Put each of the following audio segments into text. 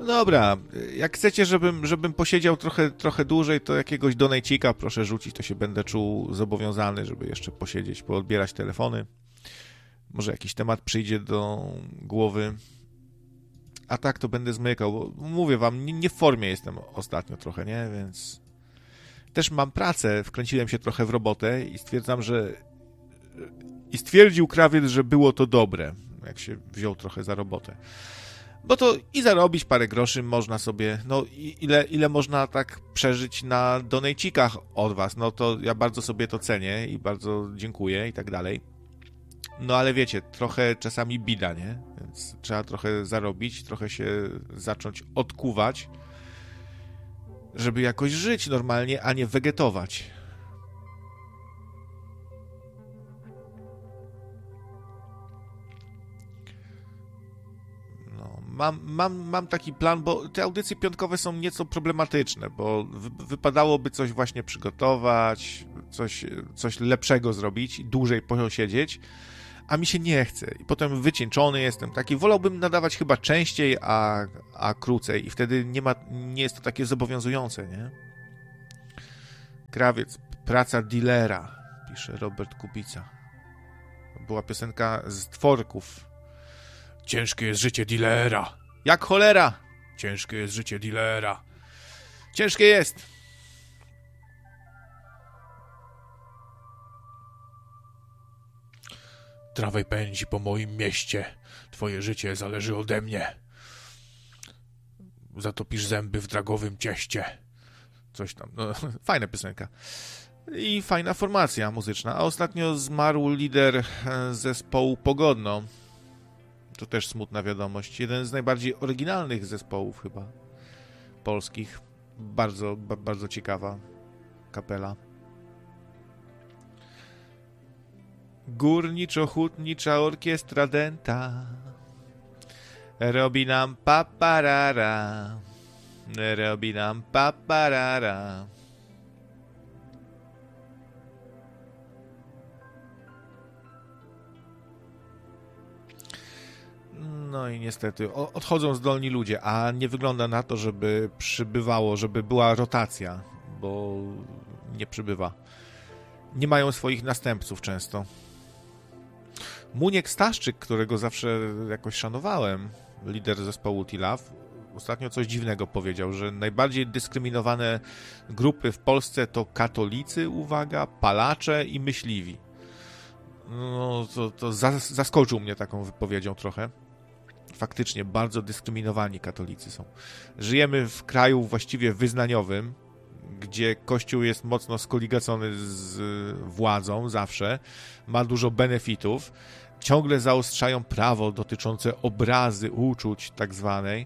Dobra, jak chcecie, żebym posiedział trochę dłużej, to jakiegoś donajcika proszę rzucić, to się będę czuł zobowiązany, żeby jeszcze posiedzieć, poodbierać telefony. Może jakiś temat przyjdzie do głowy. A tak to będę zmykał, bo mówię wam, nie w formie jestem ostatnio trochę, nie? Więc też mam pracę, wkręciłem się trochę w robotę i stwierdził krawiec, że było to dobre, jak się wziął trochę za robotę. Bo to i zarobić parę groszy można sobie, no ile można tak przeżyć na donejcikach od was, no to ja bardzo sobie to cenię i bardzo dziękuję i tak dalej. No ale wiecie, trochę czasami bida, nie? Więc trzeba trochę zarobić, trochę się zacząć odkuwać, żeby jakoś żyć normalnie, a nie wegetować. Mam taki plan, bo te audycje piątkowe są nieco problematyczne, bo wypadałoby coś właśnie przygotować, coś lepszego zrobić, dłużej posiedzieć, a mi się nie chce. I potem wycieńczony jestem taki. Wolałbym nadawać chyba częściej, a krócej i wtedy nie jest to takie zobowiązujące, nie? Krawiec, praca dealera, pisze Robert Kubica. Była piosenka z Tworków. Ciężkie jest życie dealera. Jak cholera. Ciężkie jest życie dealera. Ciężkie jest. Trawaj pędzi po moim mieście. Twoje życie zależy ode mnie. Zatopisz zęby w dragowym cieście. Coś tam. No, fajna piosenka. I fajna formacja muzyczna. A ostatnio zmarł lider zespołu Pogodno. To też smutna wiadomość. Jeden z najbardziej oryginalnych zespołów chyba polskich. Bardzo, bardzo ciekawa kapela. Górniczo-hutnicza orkiestra dęta robi nam paparara, robi nam paparara. No i niestety odchodzą zdolni ludzie, a nie wygląda na to, żeby przybywało, żeby była rotacja, bo nie przybywa. Nie mają swoich następców często. Muniek Staszczyk, którego zawsze jakoś szanowałem, lider zespołu T-Love, ostatnio coś dziwnego powiedział, że najbardziej dyskryminowane grupy w Polsce to katolicy, uwaga, palacze i myśliwi. No to zaskoczył mnie taką wypowiedzią trochę. Faktycznie bardzo dyskryminowani katolicy są. Żyjemy w kraju właściwie wyznaniowym, gdzie Kościół jest mocno skoligacony z władzą zawsze, ma dużo benefitów, ciągle zaostrzają prawo dotyczące obrazy uczuć tak zwanej.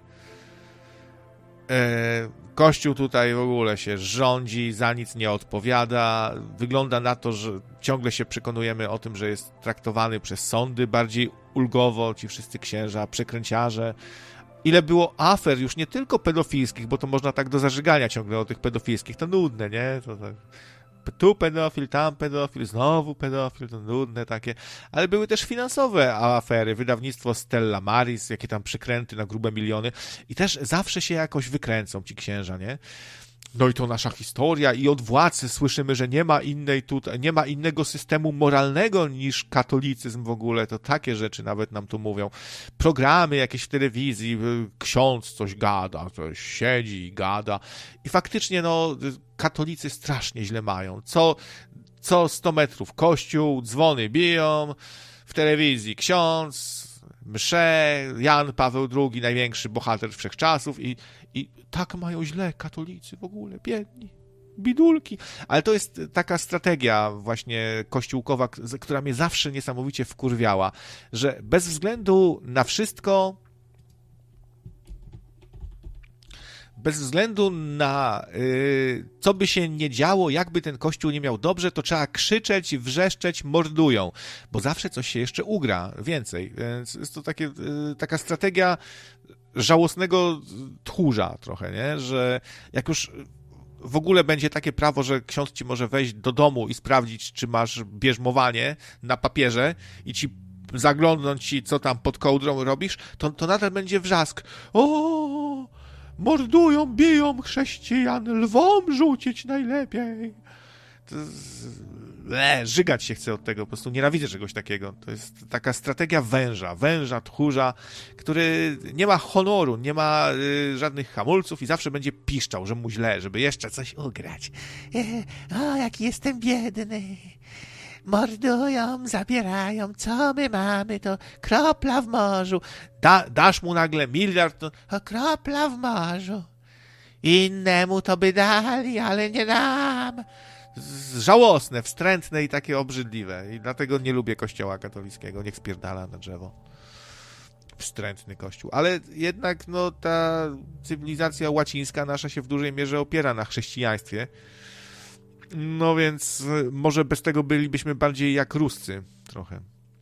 Kościół tutaj w ogóle się rządzi, za nic nie odpowiada. Wygląda na to, że ciągle się przekonujemy o tym, że jest traktowany przez sądy bardziej ulgowo, ci wszyscy księża, przekręciarze. Ile było afer, już nie tylko pedofilskich, bo to można tak do zażygania ciągle o tych pedofilskich, to nudne, nie? To tak. Tu pedofil, tam pedofil, znowu pedofil, to nudne takie. Ale były też finansowe afery, wydawnictwo Stella Maris, jakie tam przykręty na grube miliony i też zawsze się jakoś wykręcą ci księża, nie? No i to nasza historia i od władzy słyszymy, że nie ma innego systemu moralnego niż katolicyzm w ogóle, to takie rzeczy nawet nam tu mówią. Programy jakieś w telewizji, ksiądz coś gada, coś siedzi i gada i faktycznie no katolicy strasznie źle mają. Co 100 metrów kościół, dzwony biją, w telewizji ksiądz, msze, Jan Paweł II, największy bohater wszechczasów i tak mają źle katolicy w ogóle, biedni, bidulki. Ale to jest taka strategia właśnie kościółkowa, która mnie zawsze niesamowicie wkurwiała, że bez względu na wszystko, bez względu na co by się nie działo, jakby ten kościół nie miał dobrze, to trzeba krzyczeć, wrzeszczeć, mordują, bo zawsze coś się jeszcze ugra, więcej. Więc jest to taka strategia żałosnego tchórza trochę, nie? Że jak już w ogóle będzie takie prawo, że ksiądz ci może wejść do domu i sprawdzić, czy masz bierzmowanie na papierze i ci zaglądnąć ci, co tam pod kołdrą robisz, to nadal będzie wrzask. O, mordują, biją chrześcijan, lwom rzucić najlepiej. Żygać się chce od tego, po prostu nienawidzę czegoś takiego. To jest taka strategia węża, tchórza, który nie ma honoru, nie ma żadnych hamulców i zawsze będzie piszczał, że mu źle, żeby jeszcze coś ugrać. O, jaki jestem biedny. Mordują, zabierają, co my mamy, to kropla w morzu. Dasz mu nagle miliard, to kropla w morzu. Innemu to by dali, ale nie nam. Żałosne, wstrętne i takie obrzydliwe. I dlatego nie lubię kościoła katolickiego. Niech spierdala na drzewo. Wstrętny kościół. Ale jednak no, ta cywilizacja łacińska nasza się w dużej mierze opiera na chrześcijaństwie. No więc może bez tego bylibyśmy bardziej jak Ruscy trochę.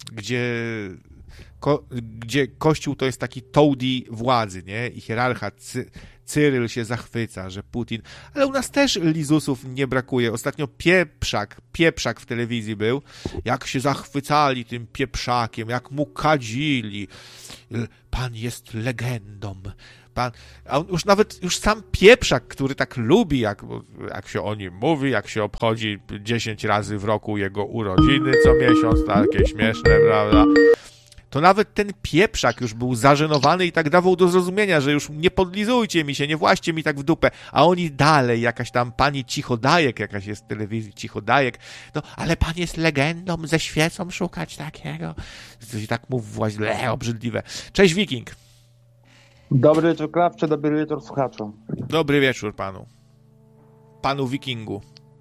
Gdzie kościół to jest taki toady władzy, nie? I hierarcha Cyryl się zachwyca, że Putin... Ale u nas też lizusów nie brakuje. Ostatnio pieprzak w telewizji był. Jak się zachwycali tym pieprzakiem, jak mu kadzili. Pan jest legendą. A już sam pieprzak, który tak lubi, jak się o nim mówi, jak się obchodzi 10 razy w roku jego urodziny co miesiąc, takie śmieszne, prawda? To nawet ten pieprzak już był zażenowany i tak dawał do zrozumienia, że już nie podlizujcie mi się, nie właście mi tak w dupę. A oni dalej, jakaś tam pani Cichodajek, jakaś jest w telewizji, Cichodajek, no ale pan jest legendą, ze świecą szukać takiego. Coś tak mu właśnie obrzydliwe. Cześć Wiking. Dobry wieczór Krawcze, dobry wieczór słuchaczu. Dobry wieczór panu. Panu Wikingu.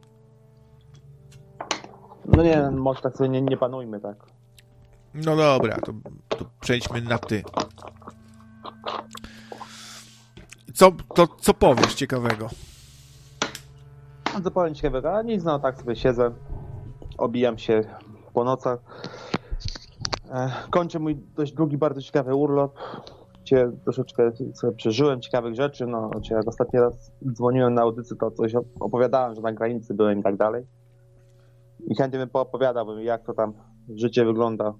No nie, może tak sobie nie panujmy, tak. No dobra, to przejdźmy na ty. Co powiesz ciekawego? Co powiem ciekawego? A nic, no tak sobie siedzę, obijam się po nocach. Kończę mój dość długi, bardzo ciekawy urlop, gdzie troszeczkę sobie przeżyłem ciekawych rzeczy, no, jak ostatni raz dzwoniłem na audycję, to coś opowiadałem, że na granicy byłem i tak dalej. I chętnie bym poopowiadał, jak to tam życie wygląda.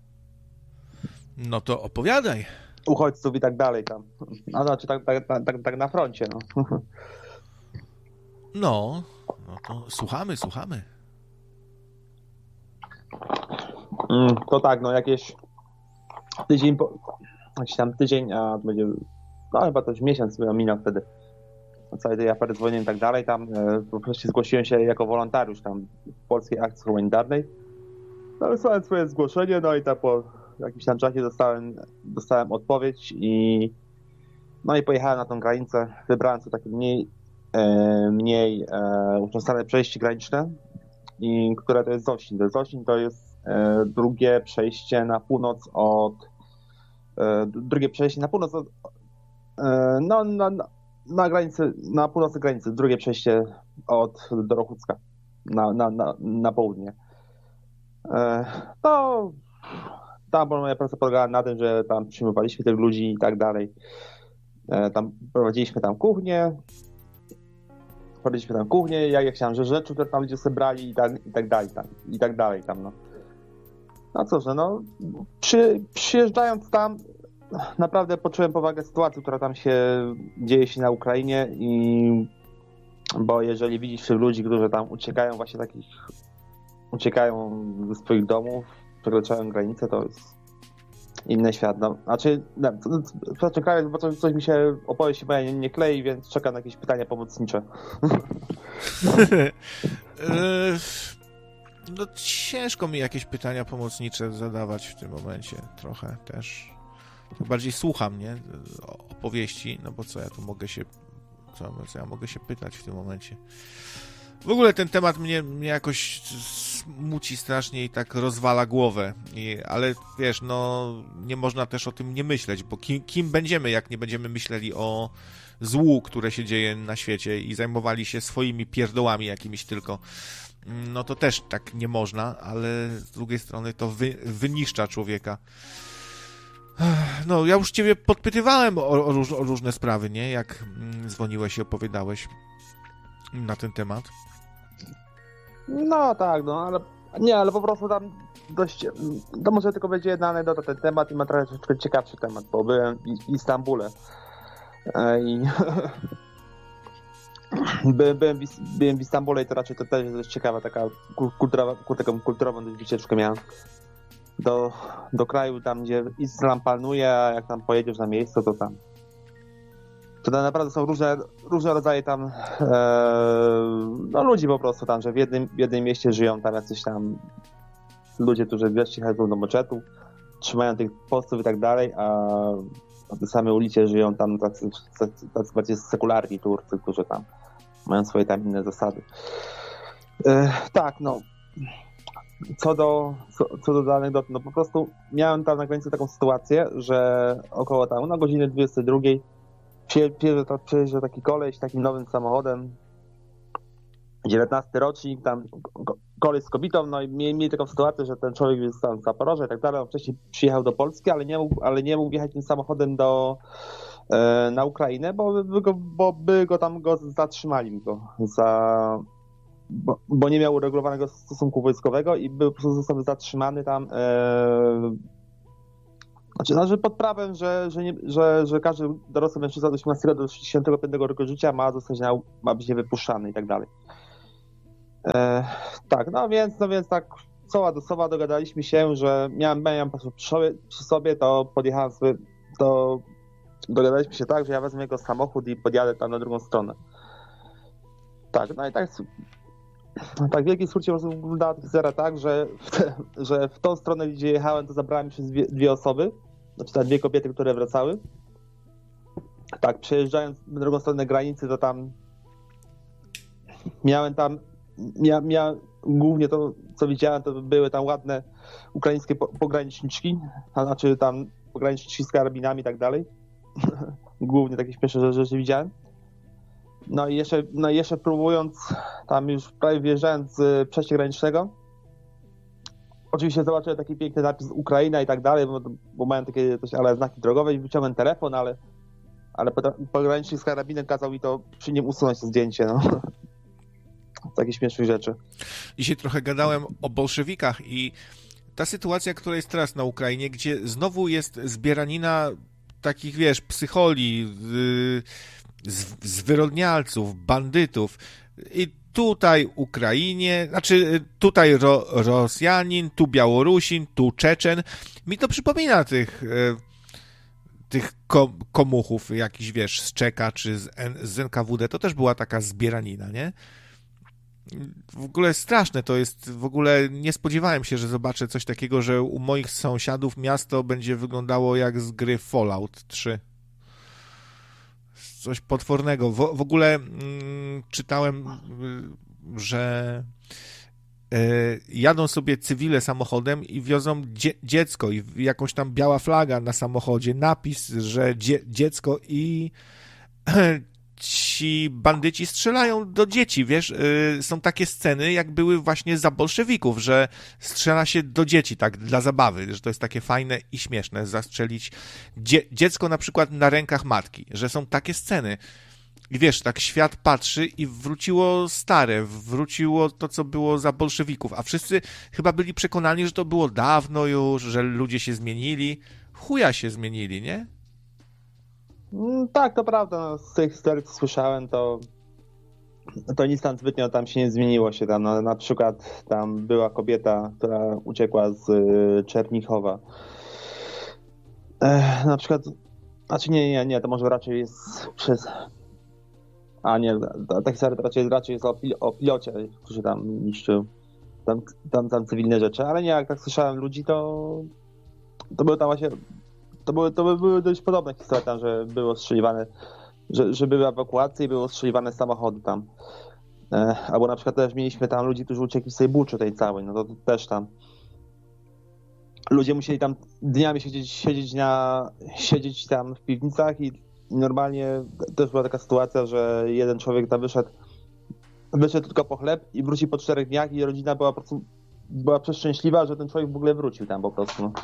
No to opowiadaj. Uchodźców i tak dalej tam. A znaczy tak na froncie, no. No to słuchamy. To tak, no jakieś tydzień, a to będzie, no chyba to już miesiąc minął wtedy. Całej tej afery dzwonienia i tak dalej, tam po prostu zgłosiłem się jako wolontariusz tam w Polskiej Akcji Humanitarnej. No, wysłałem swoje zgłoszenie, no i tam po jakimś tam czasie dostałem odpowiedź i pojechałem na tą granicę. Wybrałem sobie takie mniej uczęszczane przejście graniczne, i które to jest Zosin. Zosin to jest drugie przejście na północ na granicy, na północnej granicy, drugie przejście od Dorochódzka na południe. To tam moja praca polegała na tym, że tam przyjmowaliśmy tych ludzi i tak dalej. Tam prowadziliśmy tam kuchnię, ja chciałem, że rzeczy, które tam ludzie sobie brali i tak dalej tam, no. No cóż, no, przyjeżdżając tam, naprawdę poczułem powagę sytuacji, która tam dzieje się na Ukrainie, bo jeżeli widzisz tych ludzi, którzy tam uciekają ze swoich domów, przekraczają granicę, to jest inny świat. No, znaczy, czekając, bo coś mi się, opowieść moja nie klei, więc czekam na jakieś pytania pomocnicze. No ciężko mi jakieś pytania pomocnicze zadawać w tym momencie, trochę też. Tak bardziej słucham, nie? Opowieści, no bo co ja mogę się pytać w tym momencie. W ogóle ten temat mnie jakoś smuci strasznie i tak rozwala głowę. Ale wiesz, no nie można też o tym nie myśleć, bo kim będziemy, jak nie będziemy myśleli o złu, które się dzieje na świecie i zajmowali się swoimi pierdołami jakimiś tylko. No to też tak nie można, ale z drugiej strony to wyniszcza człowieka. No, ja już ciebie podpytywałem o różne sprawy, nie? Jak dzwoniłeś i opowiadałeś na ten temat. No tak, no, ale po prostu tam to może tylko będzie jedna anegdota ten temat i ma troszeczkę ciekawszy temat, bo byłem w Istambule I byłem w Istambule i to raczej to też jest ciekawa taka kulturową wycieczkę miałem do kraju tam, gdzie islam panuje, a jak tam pojedziesz na miejsce, to tam naprawdę są różne rodzaje tam ludzi po prostu tam, że w jednym mieście żyją tam jacyś tam ludzie, którzy wreszcie chodzą do meczetu, trzymają tych postów i tak dalej, a na tej samej ulicy żyją tam tacy bardziej sekularni Turcy, którzy tam mają swoje tam inne zasady. Tak, no. Co do anegdoty, no po prostu miałem tam na granicy taką sytuację, że około tam na godziny 22 przyjeżdża taki koleś takim nowym samochodem, 19 rocznik, tam koleś z kobietą, no i mieli taką sytuację, że ten człowiek jest tam w Zaporożu i tak dalej, on wcześniej przyjechał do Polski, ale nie mógł jechać tym samochodem na Ukrainę, bo by go tam zatrzymali bo nie miał uregulowanego stosunku wojskowego i był po prostu został zatrzymany tam znaczy pod prawem, że każdy dorosły mężczyzna do 18 do 65 roku życia ma być niewypuszczany i tak dalej. Tak, no więc tak soła do sowa dogadaliśmy się, że miałem przy sobie, to podjechałem to dogadaliśmy się tak, że ja wezmę jego samochód i podjadę tam na drugą stronę. Tak, no i tak w wielkim skrócie wyglądała ta historia tak, że w tą stronę, gdzie jechałem, to zabrałem przez dwie osoby, znaczy tam dwie kobiety, które wracały. Tak, przejeżdżając na drugą stronę granicy, to tam miałem głównie to, co widziałem, to były tam ładne ukraińskie pograniczniczki, a znaczy tam pograniczniczki z karabinami i tak dalej. Głównie takie śmieszne rzeczy widziałem. No i jeszcze próbując, tam już prawie wjeżdżając z przejścia granicznego, oczywiście zobaczyłem taki piękny napis Ukraina i tak dalej, bo mają takie znaki drogowe i wyciągnąłem telefon, ale pogranicznik z karabinem kazał mi to przy nim usunąć to zdjęcie, no. Takie śmieszne rzeczy. Dzisiaj trochę gadałem o bolszewikach i ta sytuacja, która jest teraz na Ukrainie, gdzie znowu jest zbieranina takich, wiesz, psycholi, zwyrodnialców, bandytów i tutaj Ukrainie, znaczy tutaj Rosjanin, tu Białorusin, tu Czeczen. Mi to przypomina tych komuchów jakiś, wiesz, z Czeka czy z NKWD. To też była taka zbieranina, nie? W ogóle straszne to jest, w ogóle nie spodziewałem się, że zobaczę coś takiego, że u moich sąsiadów miasto będzie wyglądało jak z gry Fallout 3. Coś potwornego. W ogóle czytałem, że jadą sobie cywile samochodem i wiozą dziecko i jakąś tam biała flaga na samochodzie, napis, że dziecko i ci bandyci strzelają do dzieci, wiesz, są takie sceny, jak były właśnie za bolszewików, że strzela się do dzieci, tak, dla zabawy, że to jest takie fajne i śmieszne, zastrzelić dziecko na przykład na rękach matki, że są takie sceny. I wiesz, tak świat patrzy i wróciło stare, wróciło to, co było za bolszewików, a wszyscy chyba byli przekonani, że to było dawno już, że ludzie się zmienili. Chuja się zmienili, nie? Tak, to prawda. No, z tych historii, co słyszałem, to nic tam zbytnio tam się nie zmieniło się tam. No, na przykład tam była kobieta, która uciekła z Czernichowa. Na przykład, znaczy nie, to może raczej jest ta historia raczej jest o pilocie, który tam niszczył tam cywilne rzeczy, ale nie, jak tak słyszałem ludzi, to były tam właśnie to były dość podobne historie tam, że było ostrzeliwane, że były ewakuacje i były ostrzeliwane samochody tam. Albo na przykład też mieliśmy tam ludzi, którzy uciekli z tej buczy tej całej, no to też tam ludzie musieli tam dniami siedzieć tam w piwnicach i normalnie też była taka sytuacja, że jeden człowiek tam wyszedł tylko po chleb i wrócił po 4 dniach i rodzina była po prostu przeszczęśliwa, że ten człowiek w ogóle wrócił tam po prostu. No.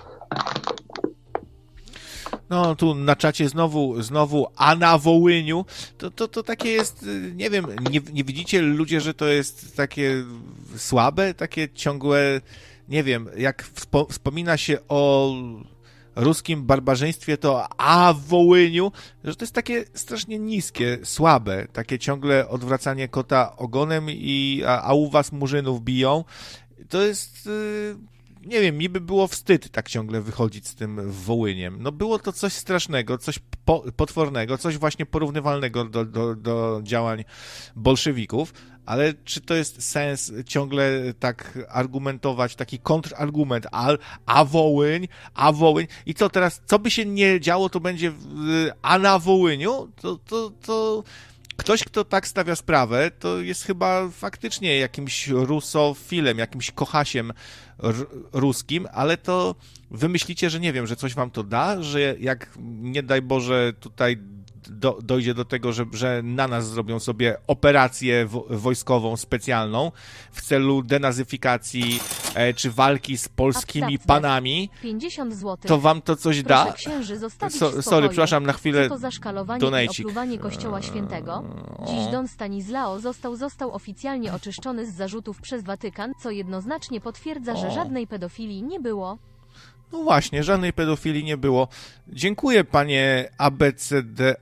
No, tu na czacie znowu, a na Wołyniu, to takie jest, nie wiem, nie widzicie ludzie, że to jest takie słabe, takie ciągłe, nie wiem, jak wspomina się o ruskim barbarzyństwie, a w Wołyniu, że to jest takie strasznie niskie, słabe, takie ciągle odwracanie kota ogonem a u was murzynów biją. To jest, nie wiem, mi by było wstyd tak ciągle wychodzić z tym Wołyniem. No było to coś strasznego, coś potwornego, coś właśnie porównywalnego do działań bolszewików, ale czy to jest sens ciągle tak argumentować, taki kontrargument, a Wołyń, i co teraz, co by się nie działo, to będzie, a na Wołyniu, to ktoś, kto tak stawia sprawę, to jest chyba faktycznie jakimś rusofilem, jakimś kochasiem ruskim, ale to wy myślicie, że nie wiem, że coś wam to da, że jak nie daj Boże tutaj dojdzie do tego, że na nas zrobią sobie operację wojskową specjalną w celu denazyfikacji czy walki z polskimi panami, 50 zł. to wam to coś da? Księży zostawić Sorry, przepraszam, na chwilę. Co to za szkalowanie donajcik. i opluwanie Kościoła Świętego? Dziś Don Stanislao został oficjalnie oczyszczony z zarzutów przez Watykan, co jednoznacznie potwierdza, że żadnej pedofilii nie było. No właśnie, żadnej pedofilii nie było. Dziękuję, panie ABCD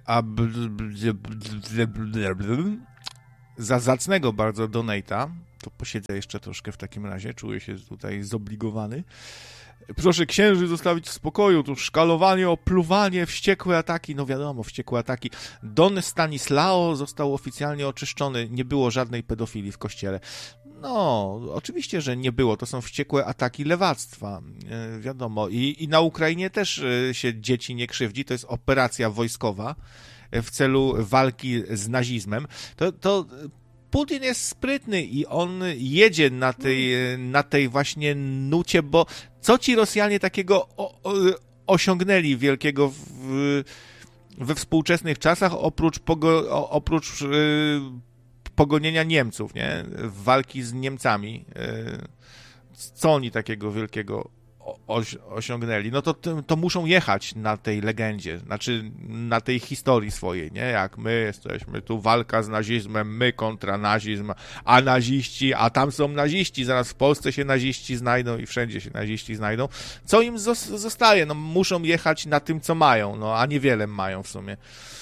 za zacnego bardzo donate'a. To posiedzę jeszcze troszkę w takim razie, czuję się tutaj zobligowany. Proszę księży zostawić w spokoju, tu szkalowanie, opluwanie, wściekłe ataki, no wiadomo, wściekłe ataki. Don Stanislao został oficjalnie oczyszczony, nie było żadnej pedofilii w kościele. No, oczywiście, że nie było, to są wściekłe ataki lewactwa, wiadomo. I na Ukrainie też się dzieci nie krzywdzi, to jest operacja wojskowa w celu walki z nazizmem. To Putin jest sprytny i on jedzie na tej właśnie nucie, bo co ci Rosjanie takiego osiągnęli wielkiego we współczesnych czasach oprócz pogonienia Niemców, nie? Walki z Niemcami. Co oni takiego wielkiego osiągnęli? No to muszą jechać na tej legendzie, znaczy na tej historii swojej, nie? Jak my jesteśmy, tu walka z nazizmem, my kontra nazizm, a naziści, a tam są naziści, zaraz w Polsce się naziści znajdą i wszędzie się naziści znajdą. Co im zostaje? No muszą jechać na tym, co mają, no a niewiele mają w sumie.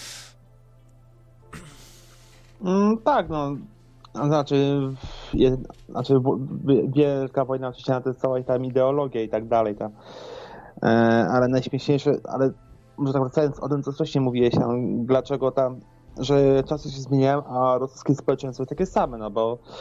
Tak, no. Znaczy, wielka wojna oczywiście to jest cała tam ideologia i tak dalej, ale najśmieszniejsze, ale może tak wracając o tym, co wcześniej mówiłeś, dlaczego tam, że czasy się zmieniają, a rosyjskie społeczeństwo jest takie same, no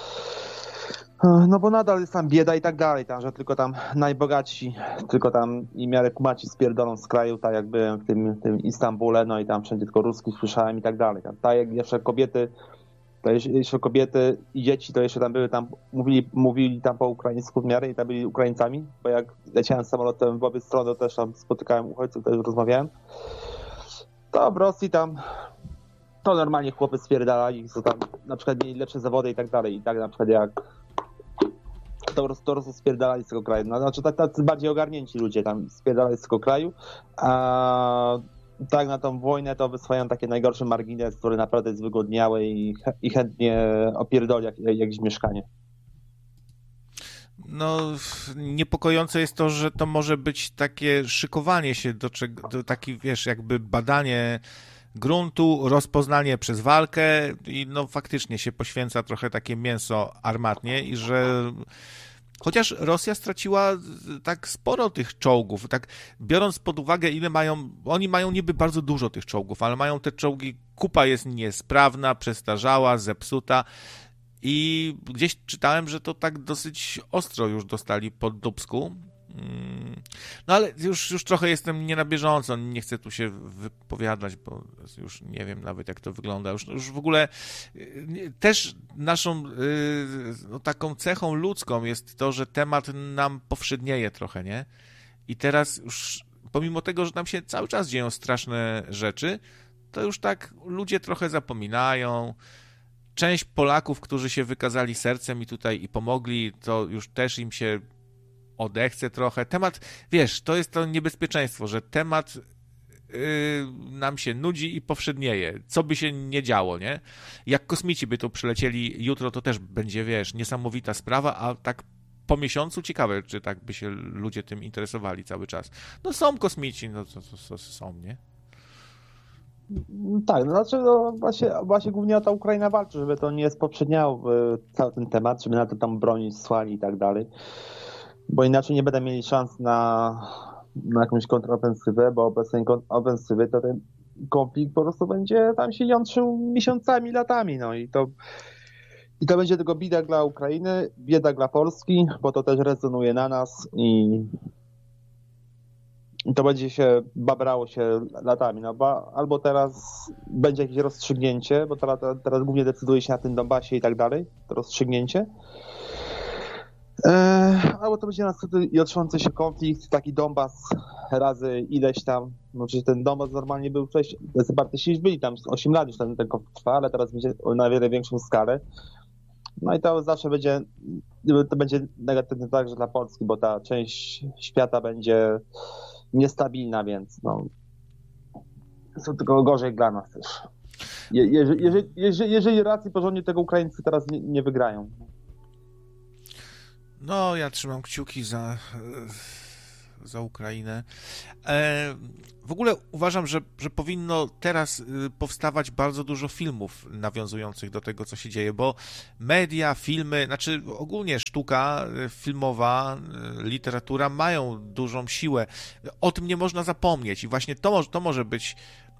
bo nadal jest tam bieda i tak dalej, że tylko tam najbogatsi, tylko tam i miarę kumaci spierdolą z kraju, tak jak byłem w tym Istambule, no i tam wszędzie tylko ruskich słyszałem i tak dalej. Tak jak jeszcze kobiety i dzieci to jeszcze tam były, tam mówili tam po ukraińsku w miarę i tam byli Ukraińcami, bo jak leciałem samolotem w obie strony, to też tam spotykałem uchodźców, też rozmawiałem. To w Rosji tam to normalnie chłopy spierdalali, co tam na przykład mieli lepsze zawody i tak dalej. I tak na przykład jak to Rosji spierdalali z tego kraju. No, znaczy tacy bardziej ogarnięci ludzie tam spierdalali z tego kraju, a tak na tą wojnę to wysłają takie najgorszy margines, który naprawdę jest wygodniały i chętnie opierdoli jakieś mieszkanie. No, niepokojące jest to, że to może być takie szykowanie się do taki, wiesz, jakby badanie gruntu, rozpoznanie przez walkę i no faktycznie się poświęca trochę takie mięso armatnie i że chociaż Rosja straciła tak sporo tych czołgów, tak biorąc pod uwagę ile oni mają niby bardzo dużo tych czołgów, ale mają te czołgi, kupa jest niesprawna, przestarzała, zepsuta i gdzieś czytałem, że to tak dosyć ostro już dostali pod dupsku. No ale już trochę jestem nie na bieżąco, nie chcę tu się wypowiadać, bo już nie wiem nawet jak to wygląda. Już w ogóle też naszą no, taką cechą ludzką jest to, że temat nam powszednieje trochę, nie? I teraz już pomimo tego, że nam się cały czas dzieją straszne rzeczy, to już tak ludzie trochę zapominają. Część Polaków, którzy się wykazali sercem i tutaj i pomogli, to już też im się odechce trochę. Temat, wiesz, to jest to niebezpieczeństwo, że temat nam się nudzi i powszednieje. Co by się nie działo, nie? Jak kosmici by tu przylecieli jutro, to też będzie, wiesz, niesamowita sprawa, a tak po miesiącu ciekawe, czy tak by się ludzie tym interesowali cały czas. No są kosmici, no to są, nie? Tak, no znaczy właśnie głównie o ta Ukraina walczy, żeby to nie spoprzedniało cały ten temat, żeby na to tam broni słali i tak dalej, bo inaczej nie będą mieli szans na jakąś kontrofensywę, bo bez tej ofensywy to ten konflikt po prostu będzie tam się jątrzył miesiącami, latami, no i to będzie tylko bieda dla Ukrainy, bieda dla Polski, bo to też rezonuje na nas i to będzie się babrało się latami, no bo albo teraz będzie jakieś rozstrzygnięcie, bo teraz głównie decyduje się na tym Donbasie i tak dalej, to rozstrzygnięcie, albo to będzie następny jątrzący się konflikt, taki Donbas razy ileś tam, no czyli ten Donbas normalnie był wcześniej, separatystsi byli tam 8 lat już ten konflikt trwa, ale teraz będzie na wiele większą skalę. No i to zawsze będzie negatywne także dla Polski, bo ta część świata będzie niestabilna, więc no, są tylko gorzej dla nas też. Jeżeli racji porządnie tego Ukraińcy teraz nie wygrają. No, ja trzymam kciuki za Ukrainę. W ogóle uważam, że powinno teraz powstawać bardzo dużo filmów nawiązujących do tego, co się dzieje, bo media, filmy, znaczy ogólnie sztuka filmowa, literatura mają dużą siłę. O tym nie można zapomnieć i właśnie to może być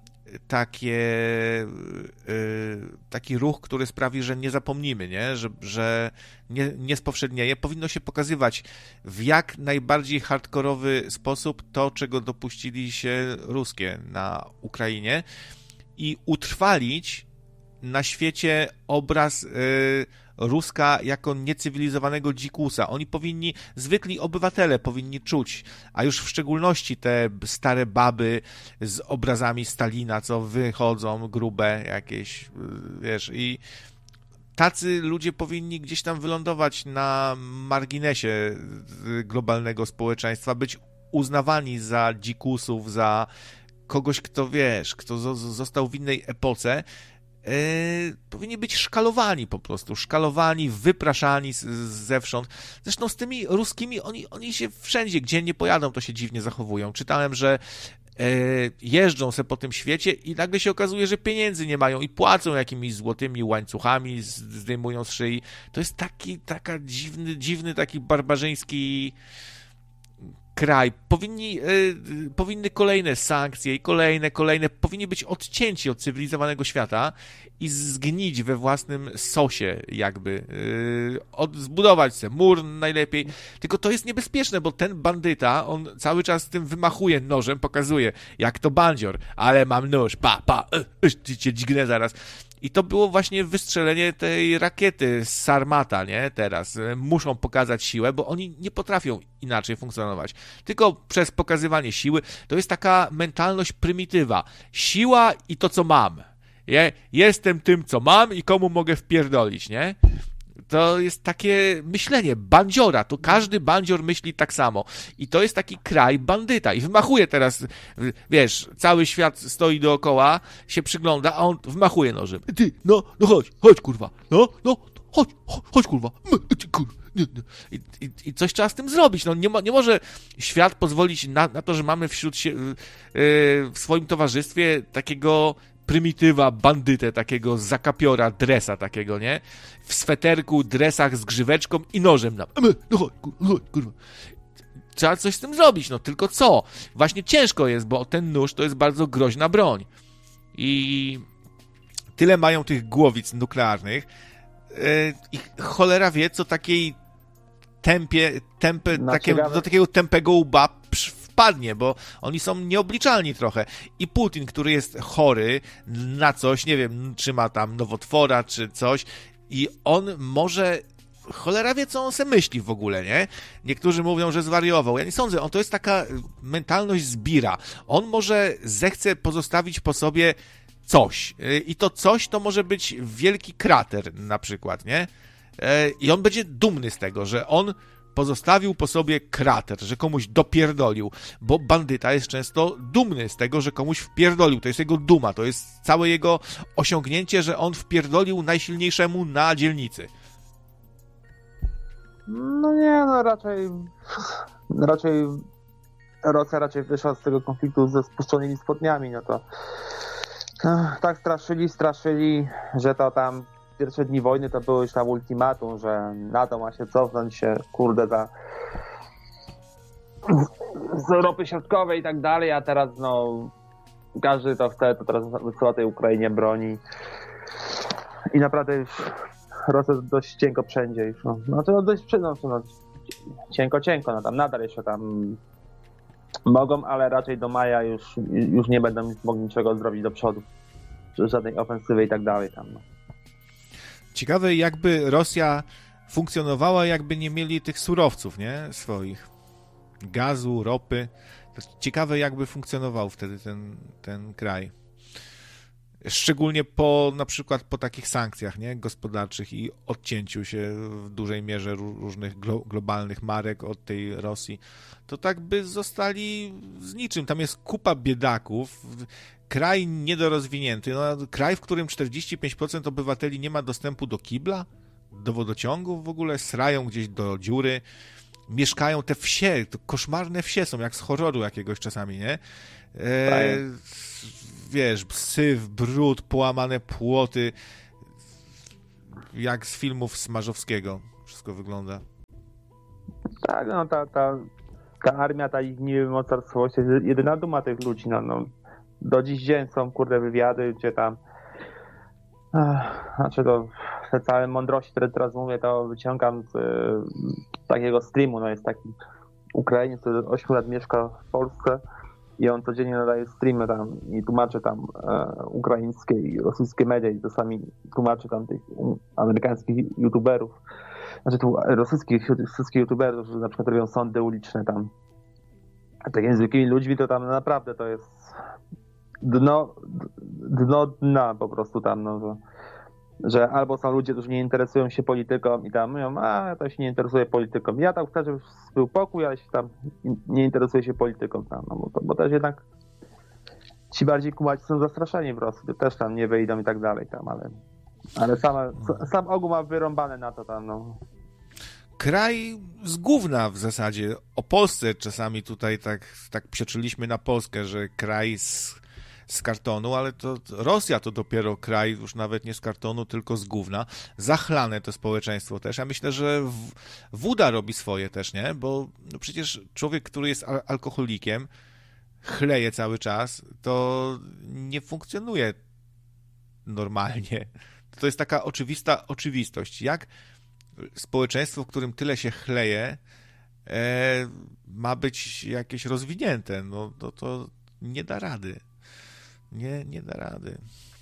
taki ruch, który sprawi, że nie zapomnimy, nie? Że nie spowszednieje. Powinno się pokazywać w jak najbardziej hardkorowy sposób to, czego dopuścili się Ruskie na Ukrainie i utrwalić na świecie obraz Ruska jako niecywilizowanego dzikusa. Oni zwykli obywatele powinni czuć, a już w szczególności te stare baby z obrazami Stalina, co wychodzą, grube jakieś, wiesz, i tacy ludzie powinni gdzieś tam wylądować na marginesie globalnego społeczeństwa, być uznawani za dzikusów, za kogoś, kto został w innej epoce. Powinni być szkalowani po prostu, wypraszani zewsząd. Zresztą z tymi ruskimi, oni się wszędzie, gdzie nie pojadą, to się dziwnie zachowują. Czytałem, że jeżdżą se po tym świecie i nagle się okazuje, że pieniędzy nie mają i płacą jakimiś złotymi łańcuchami, zdejmują z szyi. To jest taka dziwny taki barbarzyński kraj. Powinny kolejne sankcje i kolejne, powinni być odcięci od cywilizowanego świata i zgnić we własnym sosie jakby. Zbudować sobie mur najlepiej. Tylko to jest niebezpieczne, bo ten bandyta, on cały czas tym wymachuje nożem, pokazuje, jak to bandzior, ale mam nóż, cię dźgnę zaraz. I to było właśnie wystrzelenie tej rakiety z Sarmata, nie? Teraz muszą pokazać siłę, bo oni nie potrafią inaczej funkcjonować. Tylko przez pokazywanie siły. To jest taka mentalność prymitywa. Siła i to, co mam. Jestem tym, co mam i komu mogę wpierdolić, nie? To jest takie myślenie bandziora, to każdy bandzior myśli tak samo. I to jest taki kraj bandyta. I wymachuje teraz, wiesz, cały świat stoi dookoła, się przygląda, a on wymachuje nożem. Ty, no chodź, kurwa. Chodź, kurwa. I coś trzeba z tym zrobić. No, nie może świat pozwolić na to, że mamy w swoim towarzystwie takiego prymitywa, bandytę, takiego zakapiora, dresa takiego, nie? W sweterku, dresach z grzyweczką i nożem na... No chodź, kurwa. Trzeba coś z tym zrobić, no tylko co? Właśnie ciężko jest, bo ten nóż to jest bardzo groźna broń. I tyle mają tych głowic nuklearnych i cholera wie, co takiej do takiego tępego łba wpadnie, bo oni są nieobliczalni trochę. I Putin, który jest chory na coś, nie wiem, czy ma tam nowotwora, czy coś, i on może... Cholera wie, co on se myśli w ogóle, nie? Niektórzy mówią, że zwariował. Ja nie sądzę. To jest taka mentalność zbira. On może zechce pozostawić po sobie coś. I to coś to może być wielki krater na przykład, nie? I on będzie dumny z tego, że on pozostawił po sobie krater, że komuś dopierdolił, bo bandyta jest często dumny z tego, że komuś wpierdolił. To jest jego duma, to jest całe jego osiągnięcie, że on wpierdolił najsilniejszemu na dzielnicy. No nie, no raczej Rosja raczej wyszła z tego konfliktu ze spuszczonymi spodniami, no to tak straszyli, że to tam pierwsze dni wojny to było już tam ultimatum, że NATO ma się cofnąć się, kurde, z Europy Środkowej i tak dalej, a teraz no każdy to chce, to teraz wysyła tej Ukrainie broni i naprawdę już Rosja dość cienko wszędzie już, no to dość cienko, no tam nadal jeszcze tam mogą, ale raczej do maja już nie będą mogli niczego zrobić do przodu, żadnej ofensywy i tak dalej tam, no. Ciekawe, jakby Rosja funkcjonowała, jakby nie mieli tych surowców, nie? Swoich. Gazu, ropy. To ciekawe, jakby funkcjonował wtedy ten kraj. Szczególnie na przykład po takich sankcjach, nie? Gospodarczych i odcięciu się w dużej mierze różnych globalnych marek od tej Rosji. To tak by zostali z niczym. Tam jest kupa biedaków. Kraj niedorozwinięty, no, kraj, w którym 45% obywateli nie ma dostępu do kibla, do wodociągów w ogóle, srają gdzieś do dziury, mieszkają te wsie, to koszmarne wsie są, jak z horroru jakiegoś czasami, nie? Wiesz, syf, brud, połamane płoty, jak z filmów Smarzowskiego wszystko wygląda. Tak, no ta armia, ta ich mocarstwo, jest jedyna duma tych ludzi, no. Do dziś dzień są, kurde, wywiady, gdzie tam znaczy to te całe mądrości, które teraz mówię, to wyciągam z takiego streamu, no jest taki Ukrainiec, który od 8 lat mieszka w Polsce i on codziennie nadaje streamy tam i tłumaczy tam ukraińskie i rosyjskie media i czasami tłumaczy tam tych amerykańskich youtuberów, znaczy tu rosyjskich youtuberów, którzy na przykład robią sądy uliczne tam. A takimi zwykłymi ludźmi to tam naprawdę to jest dno dna po prostu tam, no, że albo są ludzie, którzy nie interesują się polityką i tam mówią, ja to się nie interesuje polityką. Ja tam chcę, żeby był pokój, ale się tam nie interesuje się polityką tam, no, bo też jednak ci bardziej kumaci są zastraszeni w Rosji, to też tam nie wyjdą i tak dalej tam, ale sam ogół ma wyrąbane na to tam, no. Kraj z gówna w zasadzie. O Polsce czasami tutaj tak przeczyliśmy na Polskę, że kraj z kartonu, ale to Rosja to dopiero kraj już nawet nie z kartonu, tylko z gówna. Zachlane to społeczeństwo też. Ja myślę, że woda robi swoje też, nie? Bo no przecież człowiek, który jest alkoholikiem, chleje cały czas, to nie funkcjonuje normalnie. To jest taka oczywista oczywistość. Jak społeczeństwo, w którym tyle się chleje, ma być jakieś rozwinięte, no to nie da rady. Nie da rady.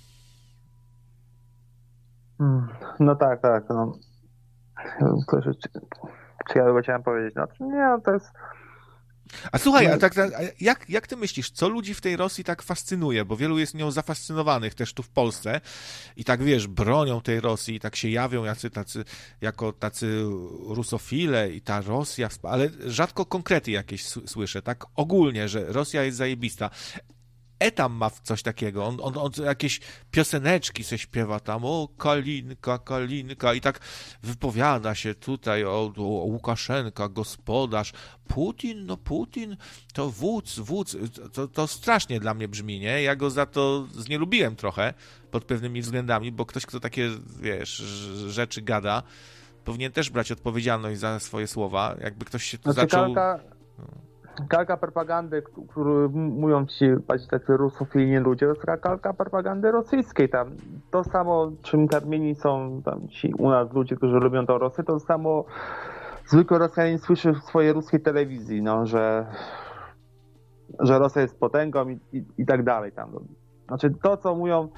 No tak, no. Coś ciekawego chciałem powiedzieć. No, nie, to jest... A słuchaj, jak ty myślisz, co ludzi w tej Rosji tak fascynuje? Bo wielu jest nią zafascynowanych też tu w Polsce i tak, wiesz, bronią tej Rosji i tak się jawią jako tacy rusofile i ta Rosja, ale rzadko konkrety jakieś słyszę, tak ogólnie, że Rosja jest zajebista. Etam ma coś takiego, on jakieś pioseneczki se śpiewa tam, o Kalinka i tak wypowiada się tutaj o Łukaszenka, gospodarz, Putin to wódz, to strasznie dla mnie brzmi, nie? Ja go za to znielubiłem trochę pod pewnymi względami, bo ktoś, kto takie, wiesz, rzeczy gada, powinien też brać odpowiedzialność za swoje słowa, jakby ktoś się tu zaczął... Kalka propagandy, którą mówią ci tacy rusofilni ludzie, to jest kalka propagandy rosyjskiej tam. To samo, czym karmieni są tam ci u nas ludzie, którzy lubią tą Rosję, to samo zwykły Rosjanin słyszy w swojej ruskiej telewizji, no, że Rosja jest potęgą i tak dalej tam. Znaczy to, co mówią,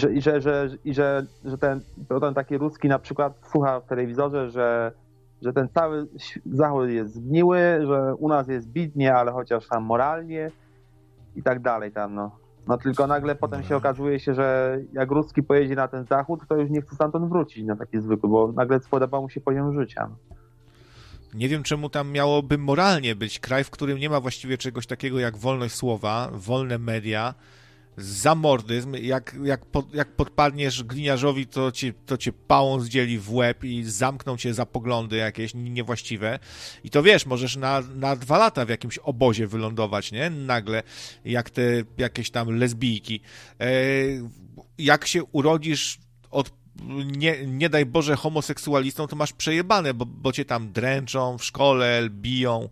że ten taki ruski na przykład słucha w telewizorze, że ten cały Zachód jest zgniły, że u nas jest bidnie, ale chociaż tam moralnie i tak dalej tam, no. No tylko nagle potem się okazuje się, że jak Ruski pojedzie na ten Zachód, to już nie chce stamtąd wrócić na taki zwykły, bo nagle spodobał mu się poziom życia. Nie wiem, czemu tam miałoby moralnie być kraj, w którym nie ma właściwie czegoś takiego jak wolność słowa, wolne media, zamordyzm, jak podpadniesz gliniarzowi, to cię pałą zdzieli w łeb i zamkną cię za poglądy jakieś niewłaściwe i to wiesz, możesz na 2 lata w jakimś obozie wylądować, nie? Nagle, jak te jakieś tam lesbijki. Jak się urodzisz nie daj Boże homoseksualistą, to masz przejebane, bo cię tam dręczą w szkole, biją.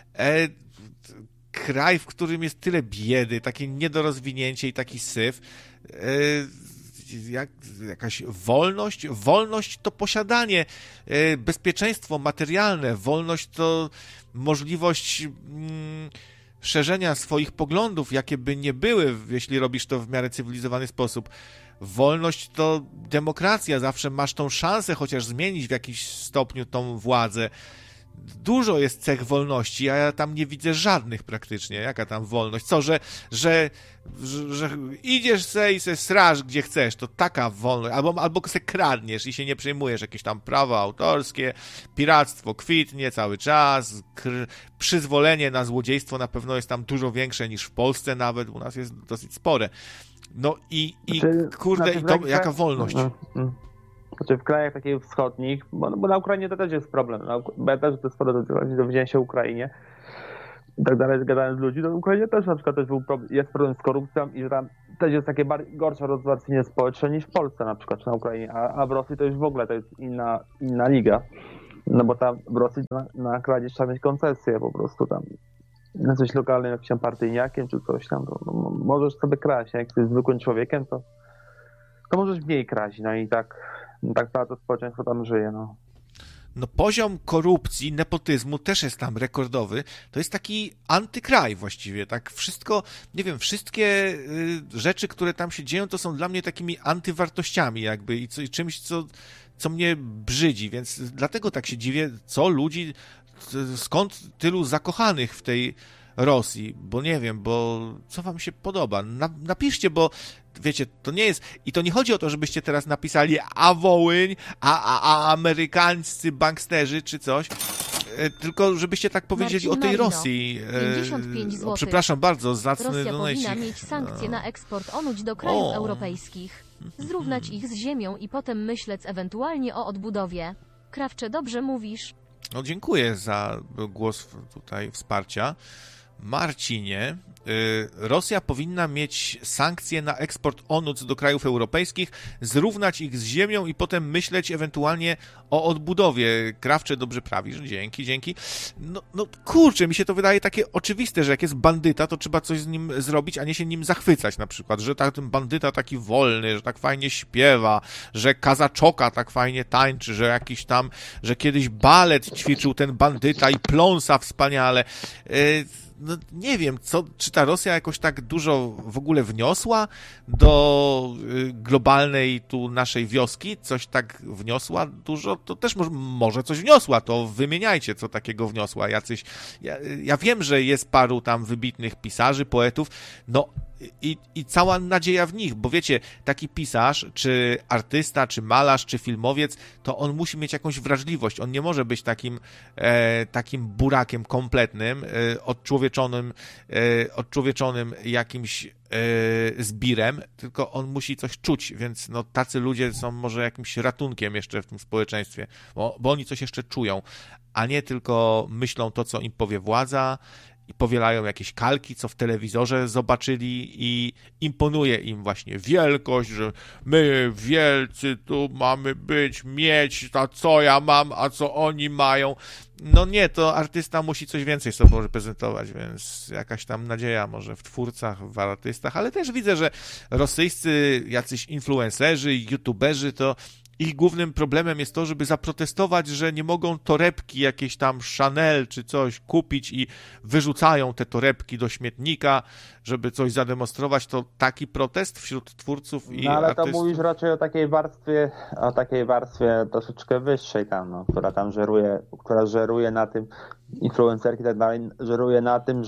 Kraj, w którym jest tyle biedy, takie niedorozwinięcie i taki syf, jakaś wolność. Wolność to posiadanie, bezpieczeństwo materialne, wolność to możliwość szerzenia swoich poglądów, jakie by nie były, jeśli robisz to w miarę cywilizowany sposób. Wolność to demokracja, zawsze masz tą szansę chociaż zmienić w jakiś stopniu tą władzę. Dużo jest cech wolności, a ja tam nie widzę żadnych praktycznie. Jaka tam wolność? Co, że idziesz i se srasz gdzie chcesz, to taka wolność. Albo se kradniesz i się nie przejmujesz. Jakieś tam prawa autorskie, piractwo kwitnie cały czas, przyzwolenie na złodziejstwo na pewno jest tam dużo większe niż w Polsce nawet, u nas jest dosyć spore. No i kurde, i to jaka wolność? Znaczy w krajach takich wschodnich, bo na Ukrainie to też jest problem, bo ja też to sporo dowiedziałem się o Ukrainie i tak dalej, gadając z ludźmi, to w Ukrainie też na przykład jest problem z korupcją i że tam też jest takie gorsze rozwarstwienie społeczne niż w Polsce na przykład, czy na Ukrainie, a w Rosji to już w ogóle to jest inna liga, no bo tam w Rosji na kradzież trzeba mieć koncesję po prostu tam. Jesteś lokalnym jakimś tam partyjniakiem czy coś tam, to możesz sobie kraść, jak jesteś zwykłym człowiekiem, to możesz mniej kraść, no i tak to społeczeństwo tam żyje, no. No poziom korupcji, nepotyzmu też jest tam rekordowy. To jest taki antykraj właściwie, tak wszystko, nie wiem, wszystkie rzeczy, które tam się dzieją, to są dla mnie takimi antywartościami jakby i czymś, co mnie brzydzi, więc dlatego tak się dziwię, skąd tylu zakochanych w tej Rosji, bo nie wiem, bo co wam się podoba? Napiszcie, bo wiecie, to nie jest, i to nie chodzi o to, żebyście teraz napisali a Wołyń, a amerykańscy banksterzy czy coś, tylko żebyście tak powiedzieli Marcin o tej Marino, Rosji. 55 zł. Przepraszam bardzo, zacny Rosja donajcik. powinna mieć sankcje na eksport onuć do krajów europejskich. Zrównać ich z ziemią i potem myśleć ewentualnie o odbudowie. Krawcze, dobrze mówisz. No dziękuję za głos tutaj wsparcia. Marcinie, Rosja powinna mieć sankcje na eksport onuc do krajów europejskich, zrównać ich z ziemią i potem myśleć ewentualnie o odbudowie. Krawcze, dobrze prawisz, dzięki. No kurczę, mi się to wydaje takie oczywiste, że jak jest bandyta, to trzeba coś z nim zrobić, a nie się nim zachwycać na przykład, że ten bandyta taki wolny, że tak fajnie śpiewa, że Kazaczoka tak fajnie tańczy, że kiedyś balet ćwiczył ten bandyta i pląsa wspaniale. No nie wiem, czy ta Rosja jakoś tak dużo w ogóle wniosła do globalnej tu naszej wioski, coś tak wniosła dużo, to też może coś wniosła, to wymieniajcie, co takiego wniosła. Ja wiem, że jest paru tam wybitnych pisarzy, poetów, no i cała nadzieja w nich, bo wiecie, taki pisarz, czy artysta, czy malarz, czy filmowiec, to on musi mieć jakąś wrażliwość, on nie może być takim burakiem kompletnym, odczłowieczonym jakimś zbirem, tylko on musi coś czuć, więc no tacy ludzie są może jakimś ratunkiem jeszcze w tym społeczeństwie, bo oni coś jeszcze czują, a nie tylko myślą to, co im powie władza, i powielają jakieś kalki, co w telewizorze zobaczyli i imponuje im właśnie wielkość, że my wielcy tu mamy mieć, a co ja mam, a co oni mają. No nie, to artysta musi coś więcej sobą reprezentować, więc jakaś tam nadzieja może w twórcach, w artystach, ale też widzę, że rosyjscy jacyś influencerzy, youtuberzy to ich głównym problemem jest to, żeby zaprotestować, że nie mogą torebki jakieś tam Chanel czy coś kupić i wyrzucają te torebki do śmietnika, żeby coś zademonstrować. To taki protest wśród twórców i ale artystów. to mówisz raczej o takiej warstwie troszeczkę wyższej tam, no, która żeruje na tym, influencerki i tak dalej, żeruje na tym,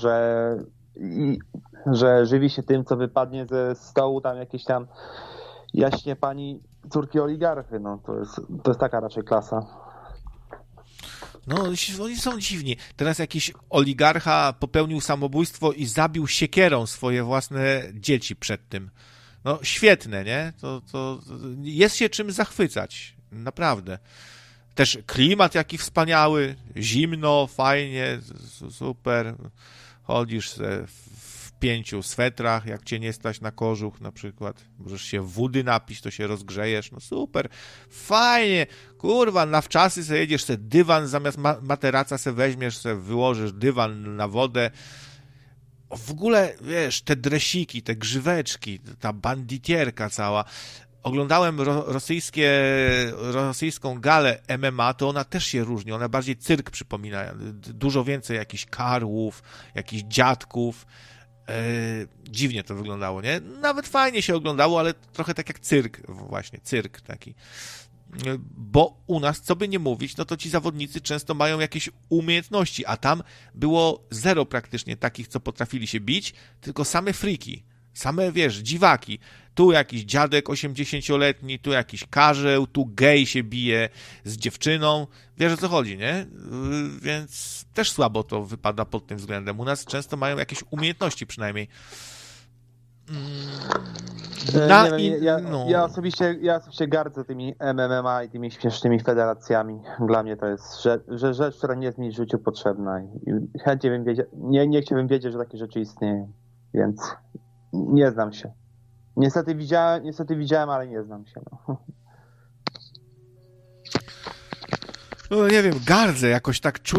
że żywi się tym, co wypadnie ze stołu tam jakieś tam jaśnie pani córki oligarchy, no to jest taka raczej klasa. No, oni są dziwni. Teraz jakiś oligarcha popełnił samobójstwo i zabił siekierą swoje własne dzieci przed tym. No, świetne, nie? To jest się czym zachwycać. Naprawdę. Też klimat jaki wspaniały, zimno, fajnie, super. Chodzisz w 5 swetrach, jak cię nie stać na kożuch na przykład. Możesz się wody napić, to się rozgrzejesz. No super, fajnie. Kurwa, na wczasy sobie jedziesz, sobie dywan zamiast materaca sobie weźmiesz, sobie wyłożysz dywan na wodę. W ogóle, wiesz, te dresiki, te grzyweczki, ta banditierka cała. Oglądałem rosyjską galę MMA, to ona też się różni, ona bardziej cyrk przypomina, dużo więcej jakichś karłów, jakichś dziadków, dziwnie to wyglądało, nie? Nawet fajnie się oglądało, ale trochę tak jak cyrk, właśnie, cyrk taki. Bo u nas, co by nie mówić, no to ci zawodnicy często mają jakieś umiejętności, a tam było zero praktycznie takich, co potrafili się bić, tylko same friki. Same, wiesz, dziwaki. Tu jakiś dziadek 80-letni, tu jakiś karzeł, tu gej się bije z dziewczyną. Wiesz, o co chodzi, nie? Więc też słabo to wypada pod tym względem. U nas często mają jakieś umiejętności przynajmniej. Ja osobiście gardzę tymi MMA i tymi śmiesznymi federacjami. Dla mnie to jest rzecz, która nie jest mi w życiu potrzebna. I chętnie bym wiedział, nie chciałbym wiedzieć, że takie rzeczy istnieją. Więc nie znam się. Niestety widziałem, ale nie znam się. No nie wiem, gardzę jakoś tak czuję.